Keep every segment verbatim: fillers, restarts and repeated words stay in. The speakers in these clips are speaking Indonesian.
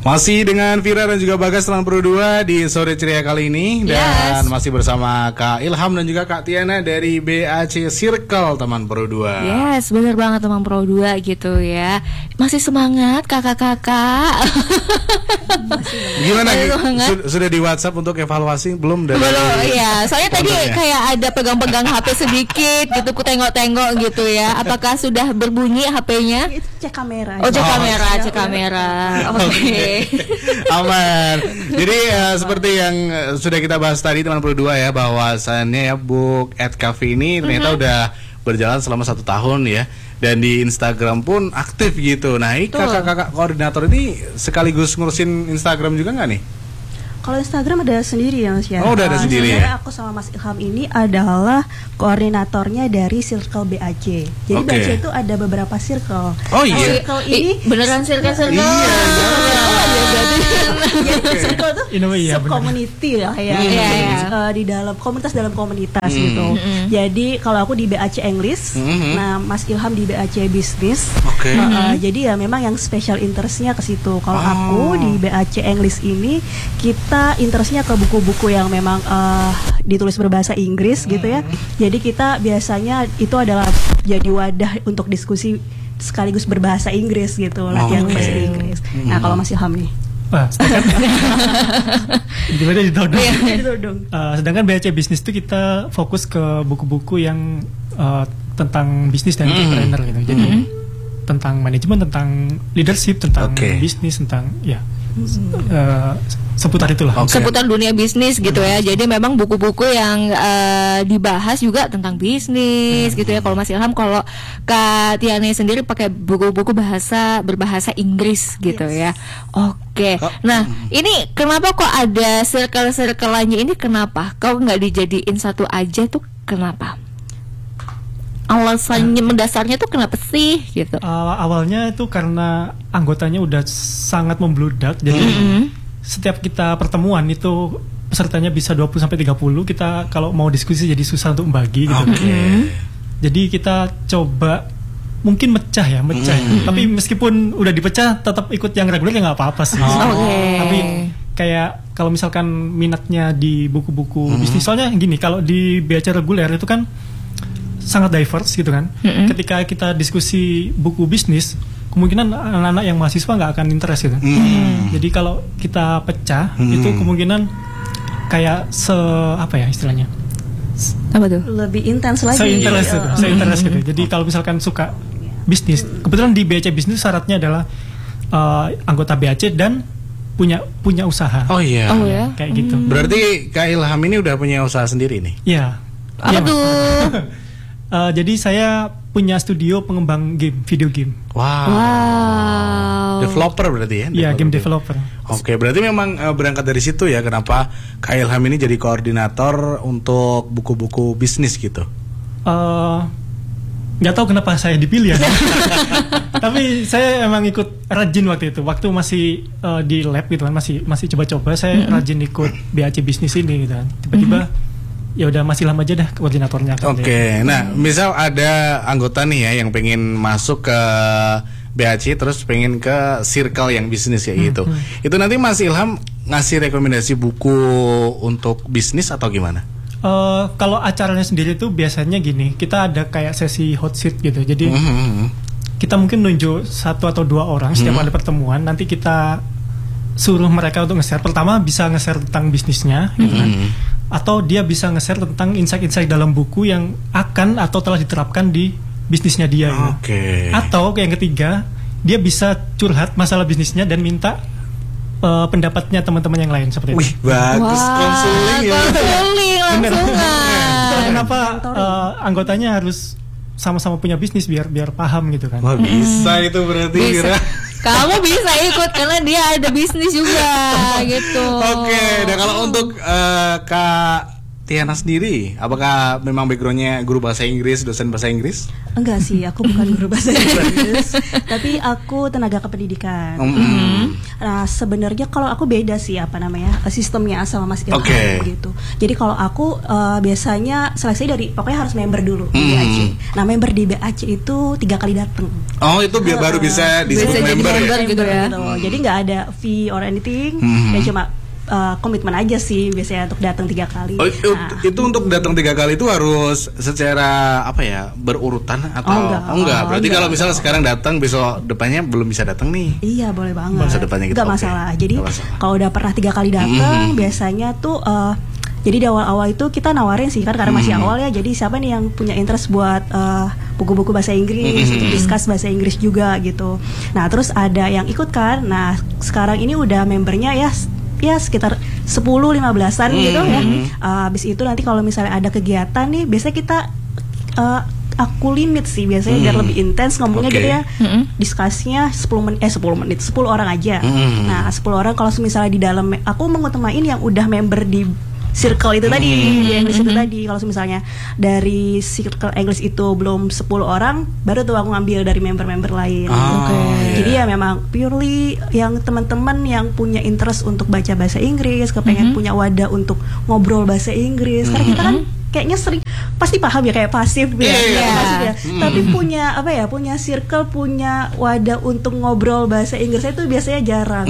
Masih dengan Vira dan juga Bagas Teman Pro dua di sore ceria kali ini. Dan yes. masih bersama Kak Ilham dan juga Kak Tiana dari B A C Circle Teman Pro dua. Yes, benar banget Teman Pro dua gitu ya. Masih semangat kakak-kakak. Gimana? Sudah, sudah di WhatsApp untuk evaluasi belum? Dari belum, iya. Soalnya tadi kayak ada pegang-pegang H P sedikit gitu, ku tengok-tengok gitu ya. Apakah sudah berbunyi H P-nya? Cek kamera. Oh, cek kamera, oh, cek kamera. Oke. Okay. Aman. Jadi uh, seperti yang uh, sudah kita bahas tadi Teman Pro dua ya, bahwasannya ya Book at Cafe ini ternyata mm-hmm. udah berjalan selama satu tahun ya. Dan di Instagram pun aktif gitu. Nah, ini kakak-kakak koordinator ini sekaligus ngurusin Instagram juga nggak nih? Kalau Instagram ada sendiri ya Mas ya. Oh, udah ada sendiri ya. Aku sama Mas Ilham ini adalah koordinatornya dari Circle B A C. Jadi okay. B A C itu ada beberapa circle. Oh iya. Circle ini beneran circle-circle. Iya. Jadi circle itu sub-community lah ya. Hmm. Jadi, uh, di dalam komunitas dalam komunitas hmm. gitu. Hmm. Jadi kalau aku di B A C English, hmm. nah Mas Ilham di B A C Business. Oke. Okay. Uh, hmm. Jadi ya memang yang special interestnya ke situ. Kalau oh. aku di B A C English ini kita interestnya ke buku-buku yang memang uh, ditulis berbahasa Inggris gitu ya. Jadi kita biasanya itu adalah jadi wadah untuk diskusi sekaligus berbahasa Inggris gitu, latihan oh, okay. bahasa Inggris. Hmm. Nah kalau Mas Ilham nih. Wah, gimana ditodong? uh, sedangkan B A C Business itu kita fokus ke buku-buku yang uh, tentang bisnis dan entrepreneur mm. gitu. Jadi mm. tentang manajemen, tentang leadership, tentang okay. bisnis, tentang ya. Uh, seputar itulah. Okay. Seputar dunia bisnis gitu ya. Jadi memang buku-buku yang uh, dibahas juga tentang bisnis hmm. gitu ya. Kalau Mas Ilham, kalau Kak Tiana sendiri pakai buku-buku bahasa berbahasa Inggris gitu yes. ya. Oke. Okay. Nah, ini kenapa kok ada circle-circle-nya ini kenapa? Kau nggak dijadiin satu aja tuh kenapa? Alasannya mendasarnya tuh kenapa sih gitu? Uh, awalnya itu karena anggotanya udah sangat membludak. Jadi mm-hmm. setiap kita pertemuan itu pesertanya bisa dua puluh sampai tiga puluh. Kita kalau mau diskusi jadi susah untuk membagi gitu. Okay. Jadi kita coba mungkin mecah ya, mecah. Mm-hmm. Tapi meskipun udah dipecah tetap ikut yang reguler ya nggak apa-apa sih. Oh. Okay. Tapi kayak kalau misalkan minatnya di buku-buku mm-hmm. bisnis, soalnya gini, kalau di B A C reguler itu kan sangat diverse gitu kan. Mm-hmm. Ketika kita diskusi buku bisnis, kemungkinan anak-anak yang mahasiswa nggak akan interest gitu. Mm-hmm. Jadi kalau kita pecah, mm-hmm. itu kemungkinan kayak se apa ya istilahnya? Apa tuh? Lebih intens lagi. Se-interest gitu. Mm-hmm. Se-interest gitu. Jadi kalau misalkan suka bisnis, kebetulan di B A C Business syaratnya adalah uh, anggota B A C dan punya punya usaha. Oh iya. Oh ya. Kayak gitu. Berarti Kak Ilham ini udah punya usaha sendiri nih? Iya. Apa ya, tuh? Uh, jadi saya punya studio pengembang game, video game. Wow. wow. Developer berarti ya? Iya, game developer. Oke, berarti memang uh, berangkat dari situ ya kenapa Kak Ilham ini jadi koordinator untuk buku-buku bisnis gitu? Uh, Gak tahu kenapa saya dipilih ya. Tapi saya emang ikut rajin waktu itu. Waktu masih uh, di lab gitu kan, masih masih coba-coba. Saya mm-hmm. rajin ikut B A C Business ini gitu kan. Tiba-tiba mm-hmm. ya udah masih lama aja dah koordinatornya. Oke, okay. Nah misal ada anggota nih ya yang pengen masuk ke B A C terus pengen ke circle yang bisnis kayak gitu. Hmm. Itu nanti Mas Ilham ngasih rekomendasi buku untuk bisnis atau gimana? Uh, kalau acaranya sendiri tuh biasanya gini, kita ada kayak sesi hot seat gitu. Jadi hmm. kita mungkin nunjuk satu atau dua orang setiap hmm. ada pertemuan. Nanti kita suruh mereka untuk nge-share. Pertama bisa nge-share tentang bisnisnya gitu kan. Hmm. Atau dia bisa nge-share tentang insight-insight dalam buku yang akan atau telah diterapkan di bisnisnya dia gitu. Okay. Atau yang ketiga, dia bisa curhat masalah bisnisnya dan minta uh, pendapatnya teman-teman yang lain seperti Wih, itu. bagus. Wah, konseling ya. Konseling langsungan. Kenapa uh, anggotanya harus sama-sama punya bisnis biar biar paham gitu kan? Wah, bisa hmm. itu berarti bisa. Kamu bisa ikut karena dia ada bisnis juga gitu. Oke, okay. Dan kalau untuk uh, Kak Tiana sendiri, apakah memang backgroundnya guru bahasa Inggris, dosen bahasa Inggris? Enggak sih, aku bukan guru bahasa Inggris, tapi aku tenaga kependidikan. Mm-hmm. Nah, sebenarnya kalau aku beda sih apa namanya sistemnya sama Mas Ilham Okay. gitu. Jadi kalau aku uh, biasanya seleksi dari pokoknya harus member dulu di Mm. B A C. Nah, member di B A C itu tiga kali datang. Oh, itu biar baru bisa disebut Bisa jadi member ya? member gitu ya. Gitu. Jadi nggak ada fee or anything, Mhm. ya cuma uh, komitmen aja sih biasanya untuk datang tiga kali. Oh, itu, Nah, itu untuk datang tiga kali itu harus secara apa ya berurutan atau Oh, enggak. Oh, enggak. Oh, Berarti enggak. kalau misalnya sekarang datang besok depannya belum bisa datang nih. Iya boleh banget. Masa depannya gitu, Nggak oke. masalah. Jadi Nggak masalah. kalau udah pernah tiga kali datang, Mhm. biasanya tuh uh, jadi di awal-awal itu kita nawarin sih kan karena masih Mhm. awal ya. Jadi siapa nih yang punya interest buat uh, buku-buku bahasa Inggris, Mhm. untuk discuss bahasa Inggris juga gitu. Nah terus ada yang ikut kan. Nah sekarang ini udah membernya ya ya sekitar sepuluh lima belasan gitu ya. Uh, habis itu nanti kalau misalnya ada kegiatan nih, biasanya kita uh, aku limit sih biasanya biar Hmm. lebih intens ngomongnya Oke. gitu ya. Mm-mm. Diskusinya sepuluh menit eh sepuluh menit, sepuluh orang aja. Hmm. Nah, sepuluh orang kalau misalnya di dalam aku mengutamain yang udah member di circle itu tadi, Hmm. di English itu tadi. Kalau misalnya dari circle English itu belum sepuluh orang, baru tuh aku ngambil dari member-member lain. Oh, Oke. iya. Jadi ya memang purely yang teman-teman yang punya interest untuk baca bahasa Inggris, kepengen Mhm. punya wadah untuk ngobrol bahasa Inggris. Karena kita kan kayaknya sering pasti paham ya kayak pasif ya, Iya, iya. kayak pasif ya. Mhm. Tapi punya apa ya? Punya circle, punya wadah untuk ngobrol bahasa Inggris itu biasanya jarang.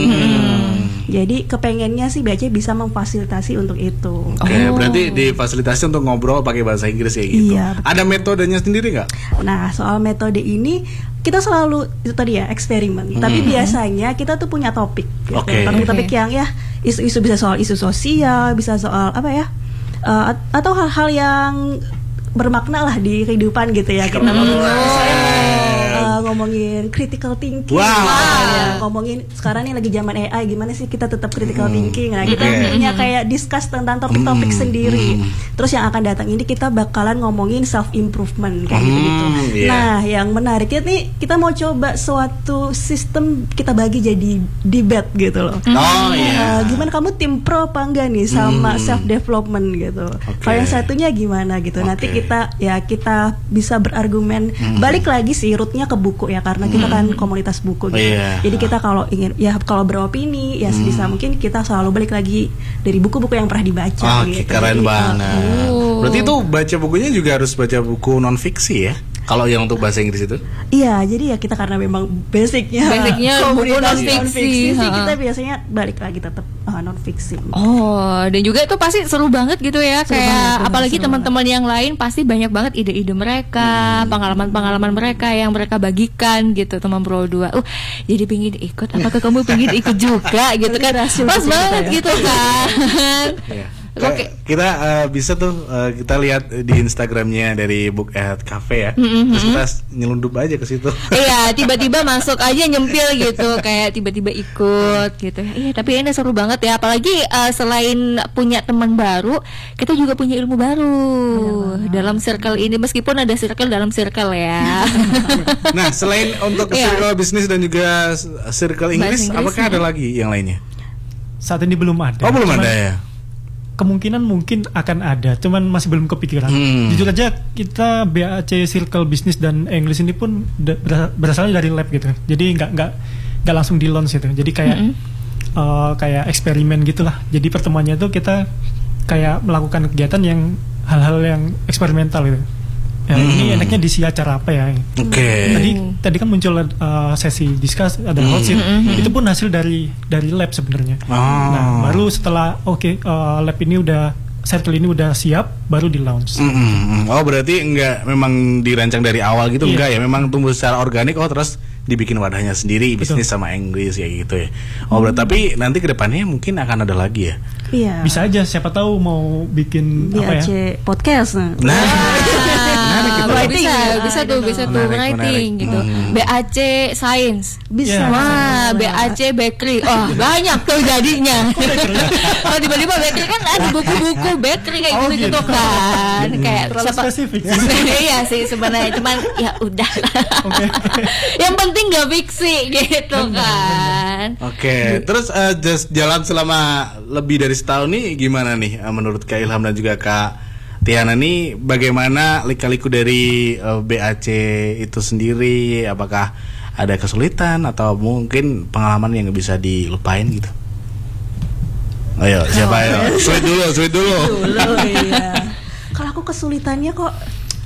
Jadi kepengennya sih B A C bisa memfasilitasi untuk itu. Oke, Oh. berarti difasilitasi untuk ngobrol pakai bahasa Inggris kayak gitu. Iya, betul. Ada metodenya sendiri nggak? Nah, soal metode ini kita selalu itu tadi ya eksperimen. Tapi biasanya kita tuh punya topik, gitu. Oke. Topik-topik Oke. yang ya isu-isu bisa soal isu sosial, bisa soal apa ya? eh, at- atau hal-hal yang bermakna lah di kehidupan gitu ya. Kita ngomongin misalnya, eh, ngomongin critical thinking, Wow. misalnya. ngomongin sekarang nih lagi zaman A I, gimana sih kita tetap critical thinking. Nah, kita Oke. punya kayak discuss tentang topik-topik Hmm. sendiri. Terus yang akan datang ini kita bakalan ngomongin self improvement kayak Hmm, gitu-gitu. iya. Nah, yang menariknya nih kita mau coba suatu sistem kita bagi jadi debate gitu loh. Oh iya. Eh, gimana kamu tim pro apa enggak nih sama Hmm. self development gitu. Oke. Kalau yang satunya gimana gitu. Nanti Oke. kita ya kita bisa berargumen. Hmm. Balik lagi sih rootnya ke buku ya karena kita kan komunitas buku gitu. Iya. Jadi kita kalau ingin ya kalau beropini ya sebisa mungkin kita selalu balik lagi dari buku-buku yang pernah dibaca Oke, gitu. keren Jadi, banget. Oh. Berarti itu baca bukunya juga harus baca buku non fiksi ya? Kalau yang untuk bahasa Inggris itu? Iya, jadi ya kita karena memang basicnya Basicnya buku komunitas non-fiksi, non-fiksi sih, ha. kita biasanya balik lagi tetap uh, non fiksi. Oh, dan juga itu pasti seru banget gitu ya. Seru Kayak banget, bener, apalagi seru teman-teman yang lain pasti banyak banget ide-ide mereka, pengalaman-pengalaman mereka yang mereka bagikan gitu teman Pro dua. Uh, jadi pingin ikut. Apakah kamu pingin ikut juga gitu kan? Berhasil Pas gitu banget ya. gitu kan. Iya. Oke. Kita uh, bisa tuh uh, kita lihat di Instagramnya dari Book at Cafe ya. Terus kita nyelundup aja ke situ. Iya, tiba-tiba masuk aja nyempil gitu, kayak tiba-tiba ikut gitu. Iya, tapi ini seru banget ya. Apalagi uh, selain punya teman baru, kita juga punya ilmu baru dalam circle ini. Meskipun ada circle dalam circle ya. Nah, selain untuk Iya. circle bisnis dan juga circle Inggris, Inggris, apakah ya. ada lagi yang lainnya? Saat ini belum ada. Oh, belum Cuman ada ya. Kemungkinan mungkin akan ada, cuman masih belum kepikiran. Hmm. Jujur aja kita B A C Circle Business dan English ini pun da- berasal- berasalnya dari lab gitu. Jadi nggak nggak nggak langsung di launch gitu. Jadi kayak Mm-mm. eh, kayak eksperimen gitulah. Jadi pertemuannya itu kita kayak melakukan kegiatan yang hal-hal yang eksperimental gitu. Ya, Hmm. ini enaknya diisi acara apa ya? Oke. Tadi tadi kan muncul uh, sesi discuss ada hot seat. Itu pun hasil dari dari lab sebenarnya. Oh. Nah, baru setelah oke uh, lab ini udah circle ini udah siap baru di launch. Mm-mm. Oh, berarti enggak memang dirancang dari awal gitu, Iya. enggak ya? Memang tumbuh secara organik. Oh, terus dibikin wadahnya sendiri, bisnis sama Inggris kayak gitu ya. Oh, berarti tapi nanti kedepannya mungkin akan ada lagi ya. Iya. Bisa aja siapa tahu mau bikin B apa A ya? C podcast. Nah. Nah, menarik itu. Banyak Writing. bisa, Ah, bisa tuh, gitu. bisa tuh Menarik, writing menarik. gitu. Hmm. B A C Science. Bisa. Wah, B A C Bakery. Oh, banyak tuh jadinya. Kalau tiba-tiba bakery kan ada buku-buku bakery kayak Oh, gitu, gitu. kan. Kayak Terlalu siapa- spesifik. Iya sih sebenarnya, cuman ya udah. Oke. Yang penting gak fiksi gitu kan. Oke, terus eh, just jalan selama lebih dari setahun nih gimana nih eh, menurut Kak Ilham dan juga Kak Tiana nih, bagaimana lika-liku dari eh, B A C itu sendiri? Apakah ada kesulitan atau mungkin pengalaman yang nggak bisa dilupain gitu? Ayo, siapa ayo? Sweet dulu, sweet dulu. Dulu, iya. Kalau aku kesulitannya kok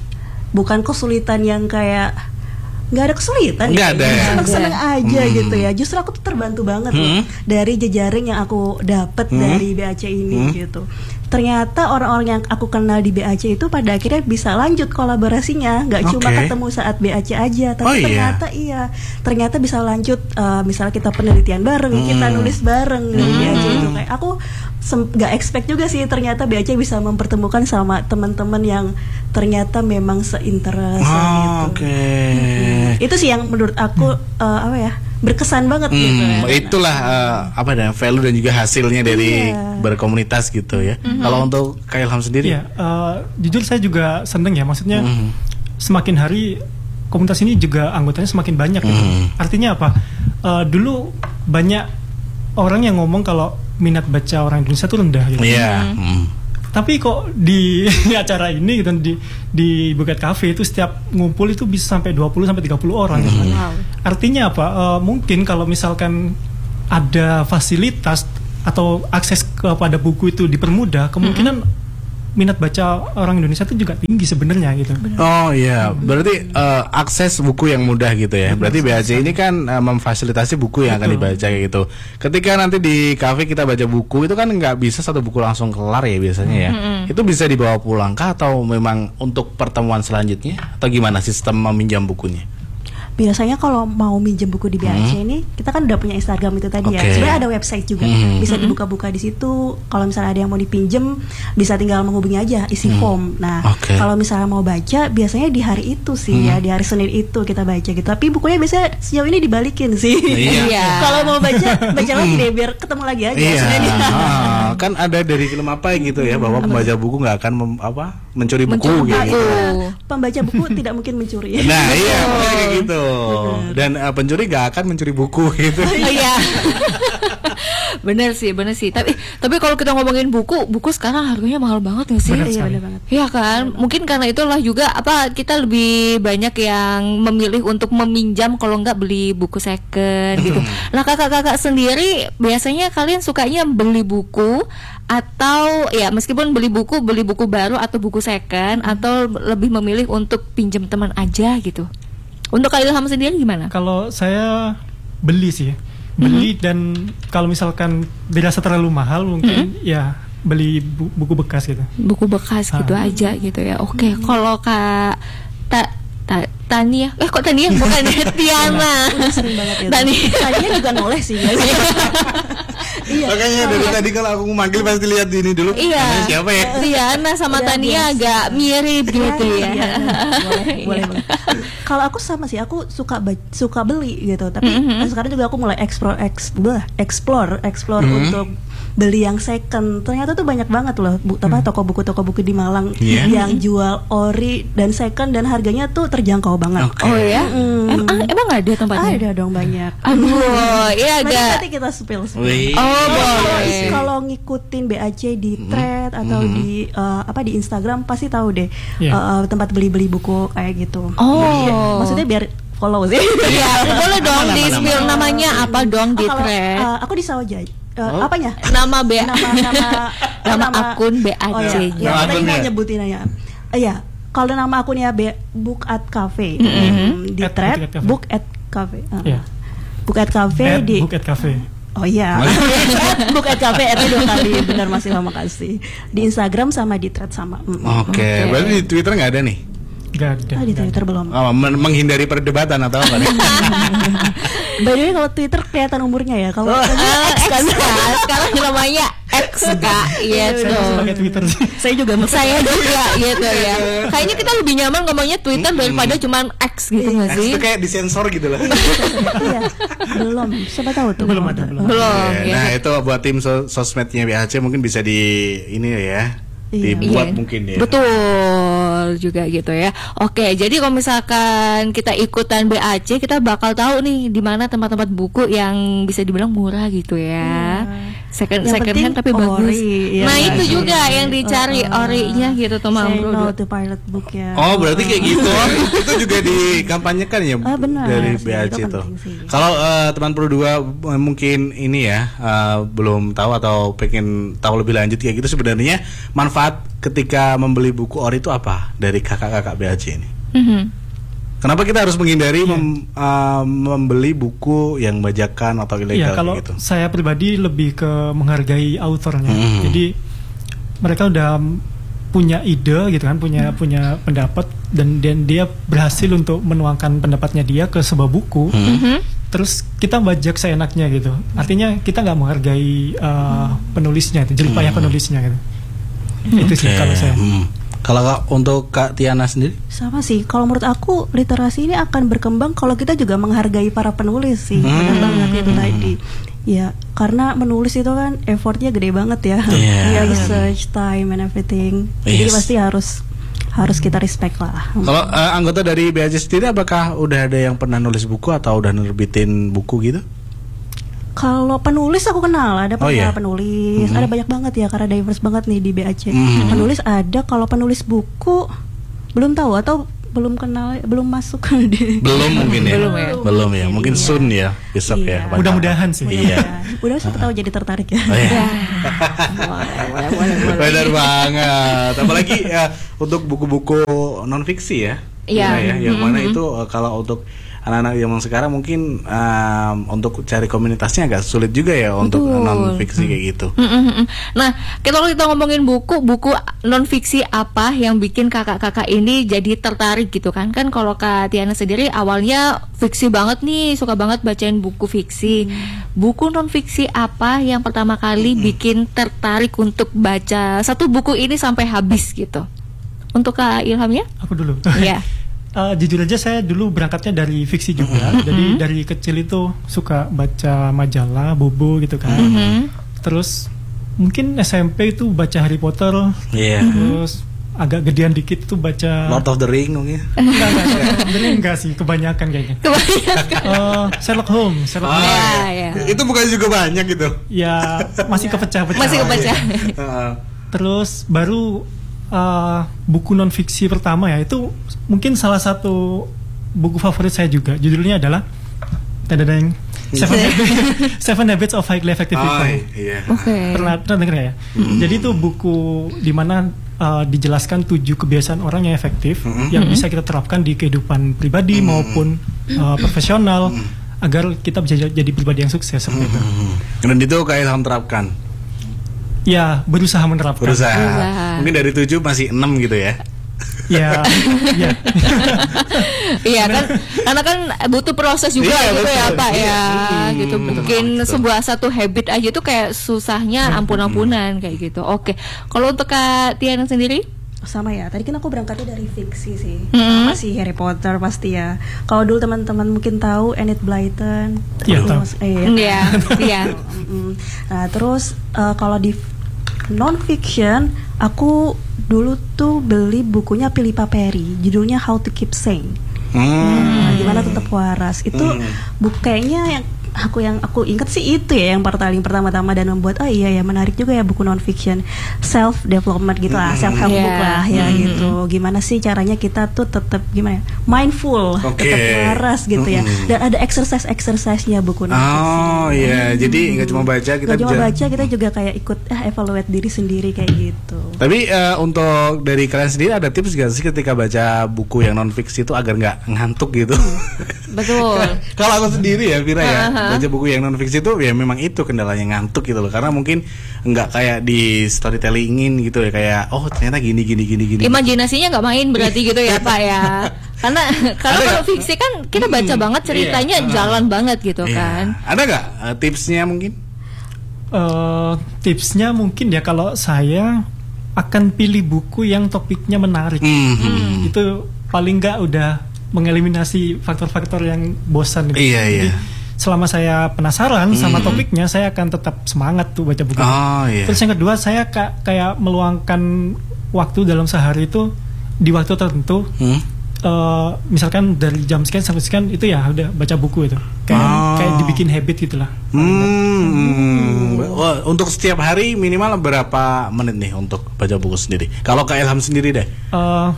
bukan kesulitan yang kayak nggak ada kesulitan, Nggak ada ya? seneng-seneng aja Hmm. gitu ya. Justru aku tuh terbantu banget loh Hmm. dari jejaring yang aku dapet Hmm. dari B A C ini Hmm. gitu. Ternyata orang-orang yang aku kenal di B A C itu pada akhirnya bisa lanjut kolaborasinya, nggak cuma Oke. ketemu saat B A C aja, tapi Oh, iya? ternyata iya, ternyata bisa lanjut. eh, misalnya kita penelitian bareng, kita Hmm. nulis bareng dari B A C itu. Kayak aku sem- nggak expect juga sih ternyata B A C bisa mempertemukan sama teman-teman yang ternyata memang seinteres Oh, gitu. oke. Itu sih yang menurut aku eh, apa ya, berkesan banget gitu Hmm, ya. itulah eh, apa dan value dan juga hasilnya dari Iya. berkomunitas gitu ya. Kalau untuk Kak Ilham sendiri? Iya, eh, jujur saya juga seneng ya, maksudnya Mhm. semakin hari komunitas ini juga anggotanya semakin banyak gitu. Mhm. Artinya apa? Eh, dulu banyak orang yang ngomong kalau minat baca orang Indonesia itu rendah gitu. Iya. Hmm. Tapi kok di acara ini gitu, di di Buket Cafe itu setiap ngumpul itu bisa sampai dua puluh sampai tiga puluh orang gitu. Wow. Artinya apa? Eh, mungkin kalau misalkan ada fasilitas atau akses kepada buku itu dipermudah, kemungkinan minat baca orang Indonesia itu juga tinggi sebenarnya gitu. Oh iya, berarti eh, akses buku yang mudah gitu ya. Berarti B A C ini kan eh, memfasilitasi buku yang akan Betul. dibaca kayak gitu. Ketika nanti di kafe kita baca buku itu kan nggak bisa satu buku langsung kelar ya biasanya ya. Itu bisa dibawa pulang kah atau memang untuk pertemuan selanjutnya atau gimana sistem meminjam bukunya? Biasanya kalau mau minjem buku di B A C ini, kita kan udah punya Instagram itu tadi ya. Oke. Sebenarnya ada website juga, Hmm. bisa dibuka-buka di situ. Kalau misalnya ada yang mau dipinjem, bisa tinggal menghubungi aja, isi form. Nah, Oke. kalau misalnya mau baca, biasanya di hari itu sih ya, di hari Senin itu kita baca gitu. Tapi bukunya biasanya sejauh ini dibalikin sih. Iya. Kalau mau baca, baca lagi deh, biar ketemu lagi aja. Iya, Senin ini. ah, kan ada dari film apa gitu ya bahwa pembaca buku nggak akan mem- apa mencuri buku Mencuri gitu. buku. Iya, pembaca buku tidak mungkin mencuri. Nah iya makanya kayak gitu. Dan eh, pencuri nggak akan mencuri buku gitu. Iya. Bener sih, bener sih. Tapi tapi kalau kita ngomongin buku, buku sekarang harganya mahal banget nggak sih? Bener Iya, sekali. benar banget. Iya kan, mungkin karena itulah juga apa kita lebih banyak yang memilih untuk meminjam kalau nggak beli buku second gitu. Nah kakak-kakak sendiri biasanya kalian sukanya beli buku atau ya meskipun beli buku beli buku baru atau buku second atau lebih memilih untuk pinjam teman aja gitu. Untuk Kak Ilham sendiri gimana? Kalau saya beli sih, beli dan kalau misalkan dirasa terlalu mahal mungkin ya beli bu- buku bekas gitu. Buku bekas gitu Ah. aja gitu ya. Oke, kalau Kak Ta, Ta, Tania, eh kok Tania bukan ya Tiana. Udah sering banget ya. Tania. Tania juga noleh sih. Iya. Makanya dari tadi kalau aku manggil pasti lihat ini dulu. Iya. Namanya siapa ya? Tiana sama Udah Tania biasa. agak mirip gitu ya. Iya, boleh, boleh, boleh. Kalau aku sama sih, aku suka ba- suka beli gitu. Tapi sekarang juga aku mulai explore, explore, explore, explore Mhm. untuk beli yang second. Ternyata tuh banyak banget loh, bu, apa toko buku toko buku di Malang Iya. yang jual ori dan second dan harganya tuh terjangkau banget. Oke. Oh ya? Mm. Emang emang ada tempatnya? Ada dong banyak. Aduh, iya Nanti, agak. nanti kita spill. spill. Wih. Oh, Kalau- boleh. Kalau ngikutin B A C di thread atau di eh, apa di Instagram pasti tahu deh Iya. eh, tempat beli-beli buku kayak gitu. Oh. Jadi, maksudnya biar follow sih. Iya, boleh dong Nama, di nama, spill nama. namanya apa dong di Oh, kalau, thread. eh, aku di Sawaja. Eh, Oh. Apanya? Nama B Nama nama Nama akun B A C. Oh, iya. Nama Ya, tadi akunnya. mau nyebutin aja. Eh, Iya, kalau nama akunnya B Book at Cafe. Hmm, di At thread Book at Cafe. Book at Cafe. Eh, Iya. Book at Cafe At di Buket Cafe. Oh iya, Book at Cafe at dua kali, benar masih lama kasih. Di Instagram sama di thread sama. Mm. Oke, berarti di Twitter nggak ada nih? Gak ada. Ah, di Twitter belum. Oh, men- menghindari perdebatan atau apa nih? By the way kalau Twitter kelihatan umurnya ya. Kalau Ah, X kan. X kan. Sekarang namanya X Kak, gitu. Pakai Twitter sih. Saya juga Saya juga gitu ya. Kayaknya kita lebih nyaman ngomongnya Twitter daripada cuman X gitu nggak X sih? itu kayak disensor gitu lah. Iya, belum. Siapa tahu tuh. Belum ada, belum. Belum. Oke, ya. Nah itu buat tim so- sosmednya B A C mungkin bisa di ini ya, Iya. dibuat Iya. mungkin ya. Betul juga gitu ya. Oke, jadi kalau misalkan kita ikutan B A C, kita bakal tahu nih di mana tempat-tempat buku yang bisa dibilang murah gitu ya. Second Yang second penting hand tapi bagus. ori, ya Nah, kan? itu juga yang dicari Uh, uh. orinya gitu tuh Mam Say Bro. no to pirate book ya. Oh berarti kayak gitu. Itu juga dikampanyekan ya Ah, benar dari sih, B A C itu itu. penting sih. Kalau eh, teman Pro dua eh, mungkin ini ya eh, belum tahu atau pengen tahu lebih lanjut kayak gitu, sebenarnya manfaat ketika membeli buku ori itu apa dari kakak-kakak B A C ini? Mhm. Kenapa kita harus menghindari mem- eh, membeli buku yang bajakan atau Iya, ilegal kalau kayak gitu? saya pribadi lebih ke menghargai autornya. Hmm. Jadi mereka udah punya ide gitu kan, punya punya pendapat dan dan dia berhasil untuk menuangkan pendapatnya dia ke sebuah buku. Mhm. Terus kita bajak seenaknya gitu. Artinya kita nggak menghargai uh, penulisnya itu, jerih payah penulisnya gitu. Itu sih Oke, kalau saya. hmm. Kalau Kak- untuk Kak Tiana sendiri? Sama sih, kalau menurut aku literasi ini akan berkembang kalau kita juga menghargai para penulis sih. Hmm. Benar banget itu tadi. Ya, karena menulis itu kan effortnya gede banget ya. Iya. Ya, research, time and everything. Jadi Yes. pasti harus harus kita respect lah. Kalau eh, anggota dari B A C sendiri, apakah udah ada yang pernah nulis buku atau udah nerbitin buku gitu? Kalau penulis aku kenal, ada Oh, pernah iya? penulis, Mhm. ada banyak banget ya karena diverse banget nih di B A C. Mhm. Penulis ada, kalau penulis buku belum tahu atau belum kenal, belum masuk di. Belum mungkin ya. Belum ya? Belum ya. Mungkin Iya. soon ya, besok Iya. ya. Mudah-mudahan sih. Iya. Udah siapa tahu jadi tertarik ya. Oh, iya. Boleh, boleh, boleh, boleh. Benar banget. Apalagi ya, untuk buku-buku non fiksi ya. Iya. Gimana ya? Yang Mhm. mana itu eh, kalau untuk anak-anak zaman sekarang mungkin em, untuk cari komunitasnya agak sulit juga ya untuk Betul. non fiksi kayak gitu. Mm-mm-mm. Nah, kita kalau kita ngomongin buku, buku non fiksi apa yang bikin kakak-kakak ini jadi tertarik gitu kan? Kan kalau Kak Tiana sendiri awalnya fiksi banget nih, suka banget bacain buku fiksi. Buku non fiksi apa yang pertama kali bikin tertarik untuk baca satu buku ini sampai habis gitu? Untuk Kak Ilham ya? Aku dulu. Iya. Uh, jujur aja saya dulu berangkatnya dari fiksi juga. Jadi dari kecil itu suka baca majalah, bubu gitu kan. Mhm. Terus mungkin S M P itu baca Harry Potter. Iya. Terus agak gedean dikit itu baca Lord of the Ring mungkin. enggak, enggak, enggak, enggak sih, kebanyakan kayaknya. Kebanyakan. Uh, Sherlock Holmes, Sherlock Oh, Holmes. Ya, ya. Itu bukan juga banyak gitu. Ya masih kepecah-pecah. Masih kebaca. Heeh. Terus baru uh, buku non fiksi pertama ya itu mungkin salah satu buku favorit saya juga. Judulnya adalah tadadang, Seven, Habits, Seven Habits of Highly Effective Oh, People. iya. Oke. Pernah pernah dengar nggak ya? Jadi itu buku di mana uh, dijelaskan tujuh kebiasaan orang yang efektif yang bisa kita terapkan di kehidupan pribadi maupun uh, profesional agar kita bisa jadi pribadi yang sukses seperti itu. Dan itu Kak Ilham terapkan. Ya berusaha menerapkan. Berusaha. Berusaha. Mungkin dari tujuh masih enam gitu ya. Ya, ya. Iya kan, karena kan butuh proses juga Iya, gitu betul. ya Pak Iya. ya, Mm-mm. gitu. Betul. Mungkin Betul. sebuah satu habit aja tuh kayak susahnya ampun-ampunan kayak gitu. Oke, kalau untuk Kak Tiana sendiri? Sama ya, tadi kan aku berangkatnya dari fiksi sih. Mhm. Sama sih Harry Potter pasti ya. Kalau dulu teman-teman mungkin tahu Enid Blyton. Iya, Terus, tahu. eh, Iya, iya. Mm. Nah, terus eh, kalau di non fiction, aku dulu tuh beli bukunya Philippa Perry, judulnya How to Keep Sane. Hmm. Nah, gimana tetap waras. Itu buku kayaknya yang aku yang aku ingat sih itu ya yang paling pertama-tama dan membuat oh iya ya menarik juga ya buku non fiction self development gitu lah, self help Yeah. book lah ya gitu. Gimana sih caranya kita tuh tetap gimana ya? Mindful, Oke. tetap waras gitu ya. Mm-mm. Dan ada exercise-exercise-nya buku non fiction. Oh iya, jadi nggak cuma baca kita Gak cuma bisa- baca, kita juga kayak ikut ah, evaluate diri sendiri kayak gitu. Tapi eh, untuk dari kalian sendiri ada tips gak sih ketika baca buku yang non fiksi itu agar nggak ngantuk gitu? Betul. Kalau aku sendiri ya, Vira ya, Aha. baca buku yang non fiksi itu ya memang itu kendalanya ngantuk gitu loh. Karena mungkin nggak kayak di storytellingin gitu ya, kayak oh ternyata gini gini gini gini. Imajinasinya nggak main berarti gitu ya Pak ya. Karena karena Ada kalau nggak? fiksi kan kita baca Hmm, banget ceritanya iya. jalan banget gitu Iya. kan. Ada nggak eh, tipsnya mungkin? uh, tipsnya mungkin ya kalau saya akan pilih buku yang topiknya menarik. Mhm. Itu paling nggak udah mengeliminasi faktor-faktor yang bosan gitu. Iya, iya. Jadi, selama saya penasaran sama topiknya, saya akan tetap semangat tuh baca buku. Oh, iya. Terus yang kedua, saya ka- kayak meluangkan waktu dalam sehari itu di waktu tertentu. Hmm? Uh, misalkan dari jam sekian sampai sekian itu ya udah baca buku itu. Kayak Oh. kayak dibikin habit gitulah. Hmm. Wah, untuk setiap hari minimal berapa menit nih untuk baca buku sendiri? Kalau Kak Ilham sendiri deh. Uh,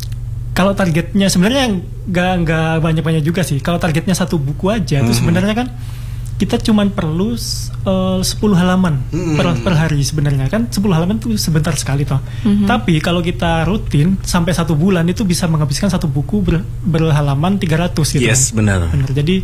kalau targetnya sebenarnya nggak nggak banyak-banyak juga sih. Kalau targetnya satu buku aja, itu sebenarnya kan kita cuman perlu uh, sepuluh halaman Mm-hmm. per, per hari sebenarnya kan. Sepuluh halaman tuh sebentar sekali toh. Tapi kalau kita rutin sampai satu bulan itu bisa menghabiskan satu buku ber, berhalaman tiga ratus gitu. Yes, kan. benar. Benar. Jadi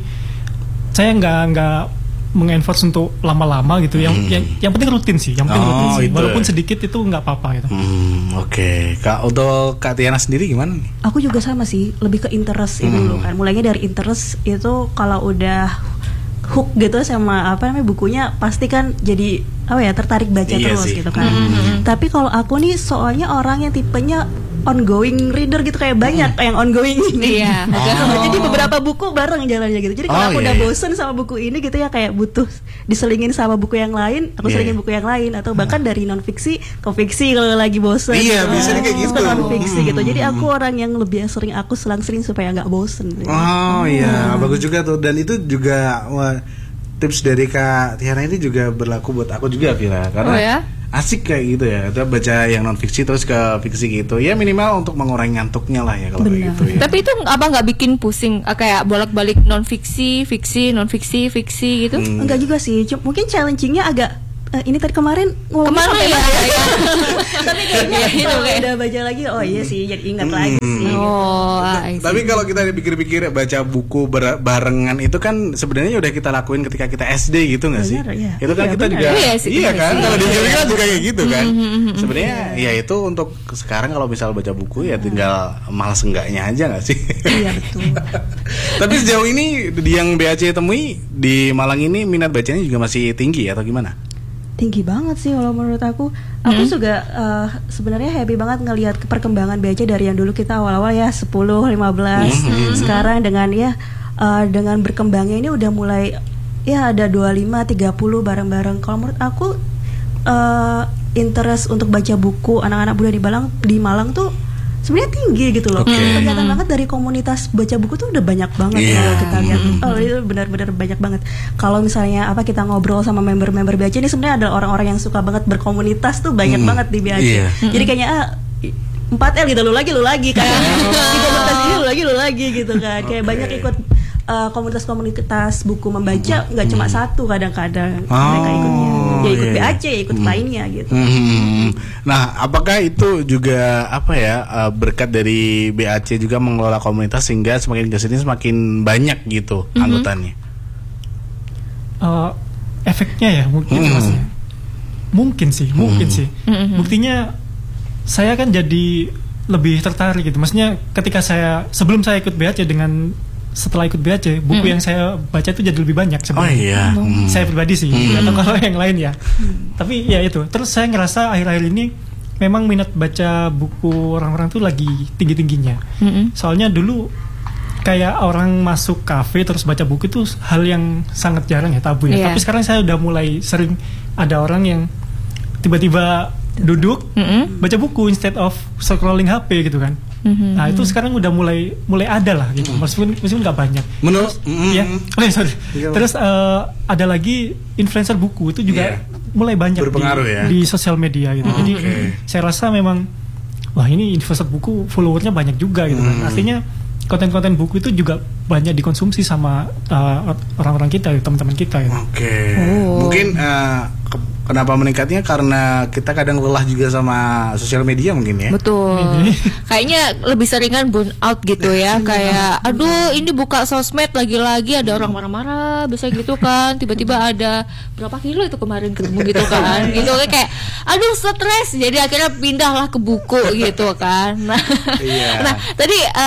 saya nggak nggak mengenforce untuk lama-lama gitu. Yang yang yang penting rutin sih. Yang penting Oh, rutin sih. itu. Walaupun sedikit itu nggak apa-apa gitu. Hmm, oke. Kak, untuk Kak Tiana sendiri gimana? Aku juga sama sih, lebih ke interest itu dulu kan. Mulainya dari interest itu kalau udah hook gitu sama apa namanya bukunya, pasti kan jadi apa ya, tertarik baca Iya terus sih. gitu kan. Tapi kalau aku nih soalnya orang yang tipenya ongoing reader gitu, kayak banyak yang ongoing ini. Iya. Oh. Jadi beberapa buku bareng jalannya gitu. Jadi kalau Oh, aku iya, udah iya. bosen sama buku ini gitu ya, kayak butuh diselingin sama buku yang lain, aku Iya, selingin iya. buku yang lain, atau bahkan dari non fiksi ke fiksi kalau lagi bosen. Iya, biasanya kayak gitu. Non fiksi gitu. Jadi aku orang yang lebih sering aku selang-seling supaya nggak bosen. Oh iya, bagus juga tuh. Dan itu juga wah, tips dari Kak Tiana ini juga berlaku buat aku juga, Vira. Karena Oh, ya? asik kayak gitu ya. Kita baca yang non fiksi terus ke fiksi gitu. Ya minimal untuk mengurangi ngantuknya lah ya kalau kayak Benar. gitu ya. Tapi itu apa nggak bikin pusing, eh, kayak bolak-balik non fiksi, fiksi, non fiksi, fiksi gitu? Hmm. Enggak juga sih, Cuma- mungkin challengingnya agak eh, ini tadi kemarin ngomong Kemana sampai ya? mana Ya. tapi kayaknya Iya, itu kalau kayak- udah baca lagi, oh iya sih, jadi ingat lagi sih. Oh, ah, I see. Tapi kalau kita dipikir-pikir baca buku ber- barengan itu kan sebenarnya udah kita lakuin ketika kita S D gitu nggak sih? Benar, iya. Itu kan Iya, kita benar. juga Iya sih, iya benar kan? sih. Kalau di film kan juga kayak gitu kan. Sebenarnya ya itu untuk sekarang kalau misal baca buku ya tinggal malas enggaknya aja nggak sih? Iya betul. Tapi sejauh ini di yang B A C temui di Malang ini minat bacanya juga masih tinggi atau gimana? Tinggi banget sih kalau menurut aku. Aku juga eh, sebenarnya happy banget ngelihat perkembangan B A C dari yang dulu kita awal-awal ya sepuluh, lima belas. Sekarang dengan ya eh, dengan berkembangnya ini udah mulai ya ada dua puluh lima, tiga puluh bareng-bareng. Kalau menurut aku eh, interest untuk baca buku anak-anak muda di Malang di Malang tuh sebenarnya tinggi gitu loh. Oke. Kelihatan banget dari komunitas baca buku tuh udah banyak banget Iya. kalau kita lihat. Oh, itu benar-benar banyak banget. Kalau misalnya apa kita ngobrol sama member-member B A C ini sebenarnya ada orang-orang yang suka banget berkomunitas tuh banyak Hmm. banget di B A C. Iya. Jadi kayaknya ah, empat L gitu, lu lagi lu lagi kan. Di komunitas ini lu lagi lu lagi gitu kan. Kayak Oke. banyak ikut uh, komunitas-komunitas buku membaca, nggak cuma satu kadang-kadang mereka ikutnya. Ya ikut iya. B A C, ya ikut lainnya gitu. Hmm. Nah, apakah itu juga apa ya uh, berkat dari B A C juga mengelola komunitas sehingga semakin kesini semakin banyak gitu anggotanya? Eh, efeknya ya mungkin Hmm. Mas, ya. Mungkin sih, mungkin Hmm. sih. Buktinya saya kan jadi lebih tertarik gitu. Maksudnya ketika saya sebelum saya ikut B A C dengan setelah ikut B A C, buku yang saya baca itu jadi lebih banyak Oh sebenarnya. iya. Hmm. Saya pribadi sih, Hmm. atau kalau yang lain ya. Tapi ya itu. Terus saya ngerasa akhir-akhir ini memang minat baca buku orang-orang tuh lagi tinggi-tingginya. Mm-mm. Soalnya dulu kayak orang masuk kafe terus baca buku itu hal yang sangat jarang ya, tabu ya. Iya. Tapi sekarang saya udah mulai sering ada orang yang tiba-tiba duduk Mm-mm. baca buku instead of scrolling H P gitu kan. Mhm. Nah itu sekarang udah mulai mulai ada lah gitu. Meskipun meskipun nggak banyak. Menurut Ya, mm, oh, sorry. Iya. Terus eh, ada lagi influencer buku itu juga Iya. mulai banyak Berpengaruh di, ya. di sosial media gitu. Oh, Jadi oke. saya rasa memang wah ini influencer buku followernya banyak juga gitu kan. Hmm. Artinya konten-konten buku itu juga banyak dikonsumsi sama eh, orang-orang kita, teman-teman kita gitu. Oke. Oh. Mungkin eh, ke- kenapa meningkatnya karena kita kadang lelah juga sama sosial media mungkin ya. Betul. Kayaknya lebih seringan burn out gitu ya. Kayak aduh ini buka sosmed lagi-lagi ada orang marah-marah bisa gitu kan. Tiba-tiba ada berapa kilo itu kemarin ketemu gitu kan. Gitu kayak aduh stres. Jadi akhirnya pindahlah ke buku gitu kan. Nah, Iya. nah tadi eh,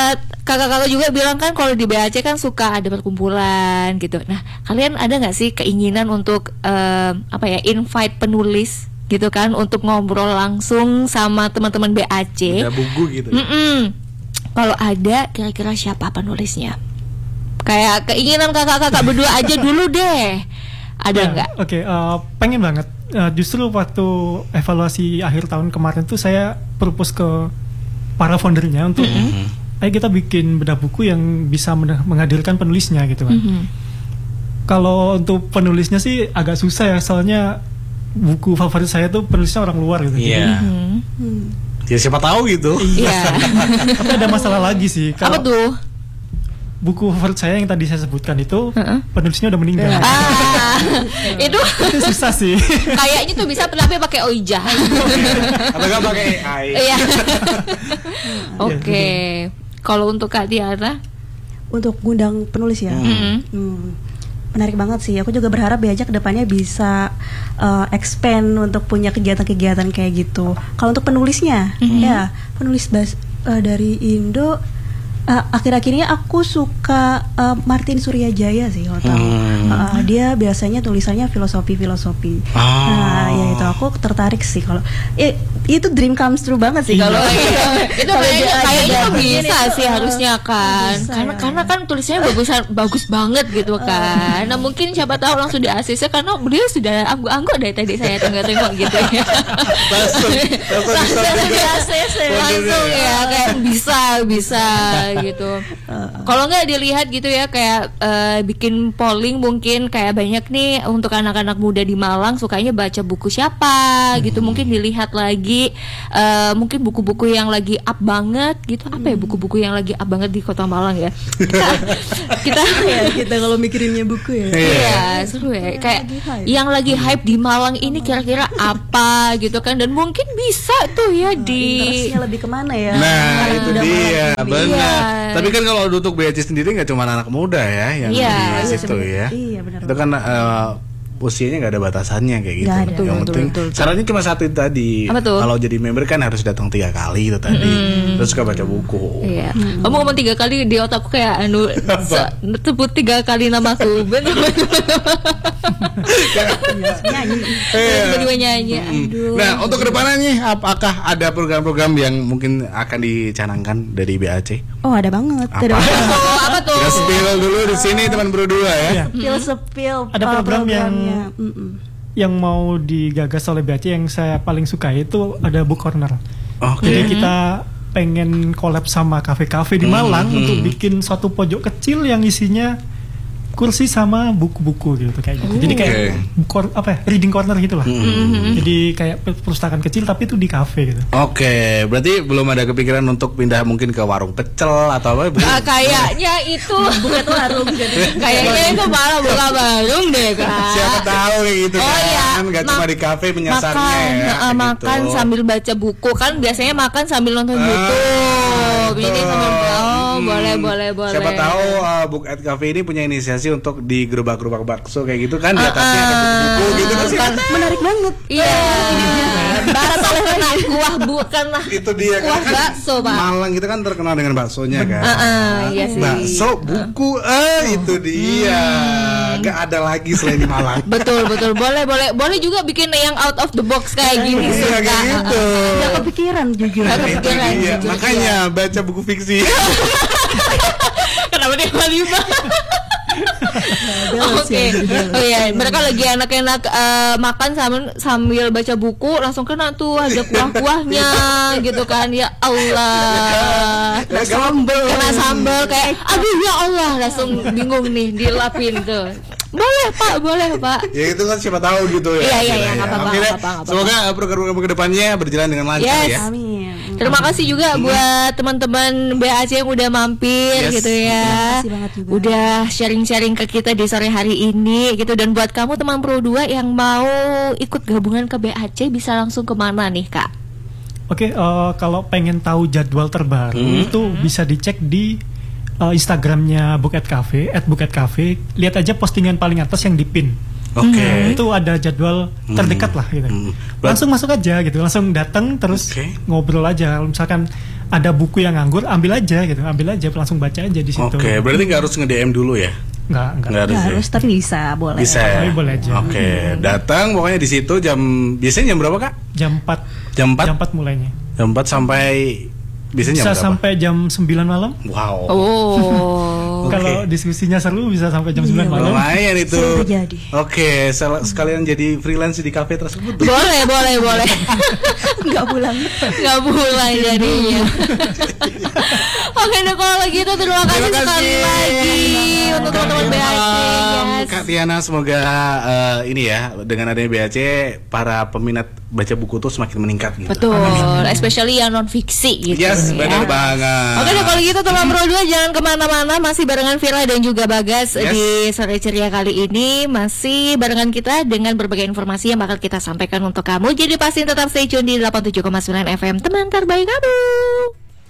kakak-kakak juga bilang kan kalau di B A C kan suka ada perkumpulan gitu. Nah, kalian ada nggak sih keinginan untuk um, apa ya invite penulis gitu kan untuk ngobrol langsung sama teman-teman B A C? Ada buku gitu. Mm-mm. Kalau ada, kira-kira siapa penulisnya? Kayak keinginan kakak-kakak berdua aja dulu deh. Ada Ya, nggak? Oke, uh, pengen banget. Uh, justru waktu evaluasi akhir tahun kemarin tuh saya propose ke para foundernya untuk, Mm-hmm. ayo kita bikin bedah buku yang bisa men- menghadirkan penulisnya gitu kan. Mhm. Kalau untuk penulisnya sih agak susah ya, soalnya buku favorit saya tuh penulisnya orang luar gitu. Iya. Mhm. Hmm. Ya siapa tahu gitu. Iya. Tapi ada masalah lagi sih. Apa Kalau tuh? buku favorit saya yang tadi saya sebutkan itu Heeh. penulisnya udah meninggal. Ah, itu Itu susah sih. kayaknya tuh bisa tapi pakai Oijah. Atau nggak pakai A I. Iya. Oke. Kalau untuk Kak Tiara, Untuk ngundang penulis ya. Mhm. Hmm. Menarik banget sih. Aku juga berharap B A C kedepannya bisa uh, expand untuk punya kegiatan-kegiatan kayak gitu. Kalau untuk penulisnya, Mhm. ya penulis bas uh, dari Indo. Uh, akhir-akhir ini aku suka uh, Martin Suryajaya sih, kalau tahu. Hmm. Uh, dia biasanya tulisannya filosofi-filosofi. Ah. Nah, ya itu aku tertarik sih kalau eh, itu dream comes true banget sih Iya. kalau itu kalau kayaknya dia kayaknya ada tuh begini bisa tuh, sih uh, harusnya kan. bisa Karena ya. karena kan tulisannya bagus bagus banget gitu kan. Nah, mungkin siapa tahu langsung di A C C karena beliau sudah anggu-anggu dari tadi saya tengok-tengok gitu ya. Langsung, langsung Langsung bisa di A C C langsung ya kayak bisa bisa gitu. Kalau nggak dilihat gitu ya kayak eh, bikin polling mungkin kayak banyak nih untuk anak-anak muda di Malang sukanya baca buku siapa gitu, mungkin dilihat lagi eh, mungkin buku-buku yang lagi up banget gitu. Apa ya buku-buku yang lagi up banget di Kota Malang ya? Kita kita ya kita kalau mikirinnya buku ya. iya seru ya kayak lagi hype. yang lagi hype di Malang ini kira-kira apa gitu kan, dan mungkin bisa tuh ya di Interestnya lebih kemana ya? Nah, Anak itu muda dia, Malang ini. benar. Iya. Tapi kan kalau untuk B A C sendiri nggak cuma anak muda ya yang Iya, di iya, situ sebenarnya. ya. Iya, benar. Itu kan eh, usianya nggak ada batasannya kayak gitu. Nggak ada. Betul, Yang betul, penting betul, betul. syaratnya cuma satu itu tadi. Apa tuh? Kalau jadi member kan harus datang tiga kali itu tadi. Terus suka baca buku. Iya. Kamu ngomong tiga kali di otakku kayak anu se- sebut tiga kali namaku. Bener. Nyanyi. Iya. Tiba-tiba nyanyi. Hmm. Aduh. Nah, untuk kedepannya apakah ada program-program yang mungkin akan dicanangkan dari B A C? Oh, ada banget. Apa? Ada banget. Oh, apa tuh? Kita spill dulu di sini teman berdua ya. Iya. Spill sepil Ada uh, program yang- programnya. Mm-mm. Yang mau digagas oleh B A C yang saya paling suka itu ada book corner. Oke. Jadi kita pengen collab sama kafe-kafe di Malang Hmm. untuk bikin suatu pojok kecil yang isinya kursi sama buku-buku gitu kayak gitu. Jadi kayak Oke. kor- apa ya, reading corner gitu lah. Hmm. Jadi kayak perpustakaan kecil tapi itu di kafe gitu. Oke, berarti belum ada kepikiran untuk pindah mungkin ke warung pecel atau apa? Ah, kayaknya itu bukan warung jadi kayaknya itu malah buka warung deh kan. Siapa tahu kayak gitu Oh kan, iya, nggak cuma mak- di kafe menyasarnya makan, ya. eh, kayak makan gitu. sambil baca buku kan biasanya makan sambil nonton Ah, YouTube. Ini betul. sambil oh Hmm. boleh boleh boleh. Siapa tahu uh, Book at Cafe ini punya inisiasi untuk di gerobak-gerobak bakso kayak gitu kan, di Ah, atasnya ada ah. buku gitu kan siapa tahu. Menarik banget. Iya. Barat oleh kena kuah bukan lah. Itu dia Kuah kan. bakso, Pak. Malang kita kan terkenal dengan baksonya kan. Ah, ah, iya sih. Bakso, buku, eh itu dia. Gak ada lagi selain di Malang. Betul betul boleh boleh boleh juga bikin yang out of the box kayak gini Iya, suka. kayak gitu. Gak kepikiran jujur. Nggak Itu kepikiran, dia. jujur, Makanya baca buku fiksi. Kenapa dia lima? Balance Oke, ya, jadi balance. oh iya, mereka lagi enak-enak eh, makan sambil sambil baca buku, langsung kena tuh ada kuah-kuahnya, gitu kan? Ya Allah, Ya, sambel. kena sambel kayak, aduh ya Allah, langsung bingung nih dilapin tuh. Boleh Pak, boleh Pak. Ya itu kan siapa tahu gitu ya. Iya, iya, iya, akhirnya nggak apa-apa, Akhirnya, nggak apa-apa, nggak apa-apa. Semoga uh, program-program kedepannya berjalan dengan lancar Yes. ya. Amin. Terima kasih juga buat teman-teman B A C yang udah mampir Yes. gitu ya. Terima kasih banget juga. Udah sharing-sharing ke kita di sore hari ini gitu, dan buat kamu teman Pro dua yang mau ikut gabungan ke B A C bisa langsung kemana nih Kak? Oke, eh, kalau pengen tahu jadwal terbaru Hmm. itu bisa dicek di eh, Instagramnya Book at Cafe, at Book at Cafe. Lihat aja postingan paling atas yang dipin. Oke. Nah, itu ada jadwal terdekat lah gitu. Hmm. Langsung masuk aja gitu, langsung datang terus Oke. ngobrol aja. Kalau misalkan ada buku yang nganggur, ambil aja gitu, ambil aja langsung baca aja di situ. Oke, berarti nggak harus nge-D M dulu ya? Nggak, nggak. Nggak harus, Nggak ya? harus, tapi bisa, boleh. Bisa ya? Tapi boleh aja. Oke, datang pokoknya di situ jam biasanya jam berapa Kak? Jam empat. Jam empat? Jam empat mulainya. Jam empat sampai biasanya Bisa jam berapa? sampai jam sembilan malam. Wow. Oh. Kalau diskusinya seru bisa sampai jam sembilan Iya. malam. Lumayan itu. Sering terjadi. Oke, sel- sekalian jadi freelance di kafe tersebut. Boleh, boleh, boleh. Nggak pulang. Nggak pulang jadinya. Oke deh kalau gitu terima kasih Terima sekali kasih. lagi untuk teman-teman B A C. Malam, Yes. Kak Tiana, semoga eh, ini ya dengan adanya B A C para peminat baca buku tuh semakin meningkat gitu. Betul, especially yang non fiksi gitu. Yes, ya. benar banget. Oke deh kalau gitu teman Pro dua jangan kemana-mana, masih barengan Vira dan juga Bagas Yes. di sore ceria kali ini, masih barengan kita dengan berbagai informasi yang bakal kita sampaikan untuk kamu. Jadi pasti tetap stay tune di delapan puluh tujuh koma sembilan F M teman terbaik kamu.